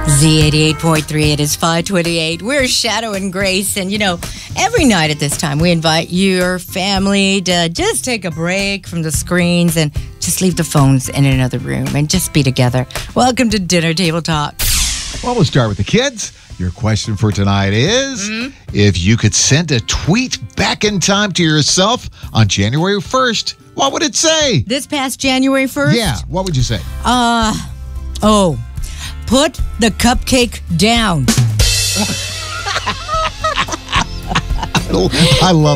Z88.3, it is 528. We're Shadow and Grace. And, every night at this time, we invite your family to just take a break from the screens and just leave the phones in another room and just be together. Welcome to Dinner Table Talk. Well, we'll start with the kids. Your question for tonight is, if you could send a tweet back in time to yourself on January 1st, what would it say? This past January 1st? Yeah, what would you say? Put the cupcake down. I love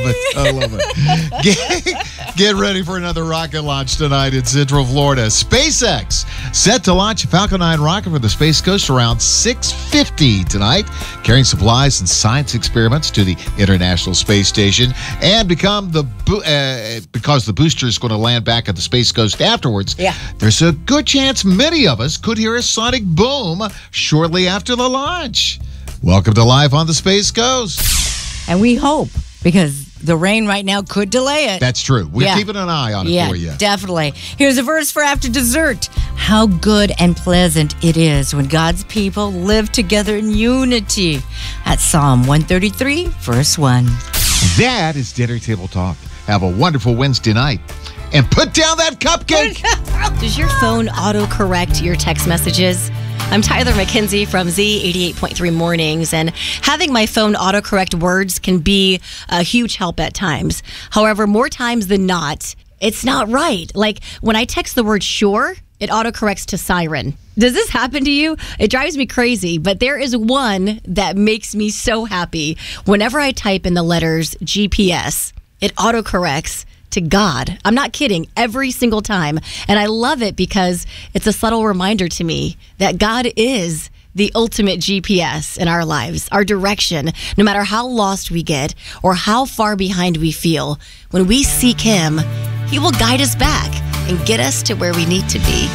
it. Get ready for another rocket launch tonight in Central Florida. SpaceX set to launch a Falcon 9 rocket from the Space Coast around 6:50 tonight, carrying supplies and science experiments to the International Space Station. And because the booster is going to land back at the Space Coast afterwards, there's a good chance many of us could hear a sonic boom shortly after the launch. Welcome to Live on the Space Coast. And we hope, because the rain right now could delay it. That's true. We're keeping an eye on it for you. Yeah, definitely. Here's a verse for after dessert. How good and pleasant it is when God's people live together in unity. That's Psalm 133, verse 1. That is Dinner Table Talk. Have a wonderful Wednesday night. And put down that cupcake. Does your phone autocorrect your text messages? I'm Tyler McKenzie from Z88.3 Mornings, and having my phone autocorrect words can be a huge help at times. However, more times than not, it's not right. Like when I text the word sure, it autocorrects to siren. Does this happen to you? It drives me crazy, but there is one that makes me so happy. Whenever I type in the letters GPS, it autocorrects to God. I'm not kidding, every single time. And I love it because it's a subtle reminder to me that God is the ultimate GPS in our lives, our direction. No matter how lost we get or how far behind we feel, when we seek Him, He will guide us back and get us to where we need to be.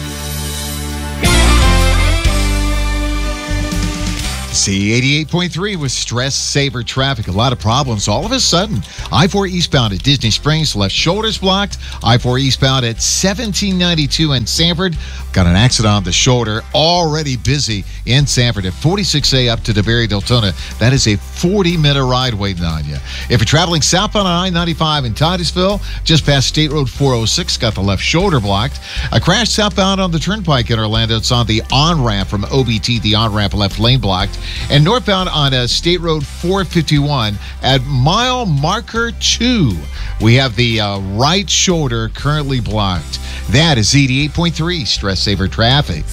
Z88.3 with Stress Saver traffic. A lot of problems. All of a sudden, I-4 eastbound at Disney Springs, left shoulder's blocked. I-4 eastbound at 1792 in Sanford. Got an accident on the shoulder. Already busy in Sanford at 46A up to DeBerry Deltona. That is a 40-minute ride waiting on you. If you're traveling southbound on I-95 in Titusville, just past State Road 406, got the left shoulder blocked. A crash southbound on the Turnpike in Orlando. It's on the on-ramp from OBT, the on-ramp left lane blocked. And northbound on State Road 451 at mile marker 2, we have the right shoulder currently blocked. That is Z88.3 Stress Saver traffic.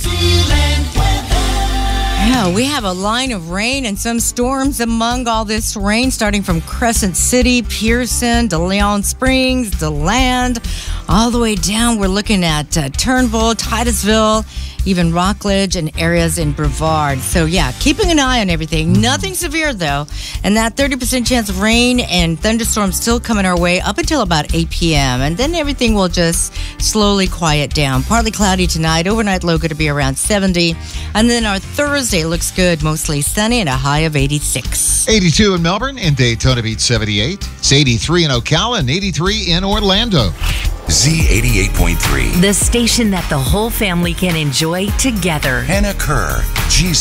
Yeah, we have a line of rain and some storms among all this rain, starting from Crescent City, Pearson, DeLeon Springs, DeLand, all the way down. We're looking at Turnbull, Titusville, even Rockledge and areas in Brevard. So, keeping an eye on everything. Nothing severe, though. And that 30% chance of rain and thunderstorms still coming our way up until about 8 p.m. And then everything will just slowly quiet down. Partly cloudy tonight. Overnight low going to be around 70. And then our Thursday looks good. Mostly sunny and a high of 86. 82 in Melbourne and Daytona Beach 78. It's 83 in Ocala and 83 in Orlando. Z88.3. The station that the whole family can enjoy together. Hannah Kerr,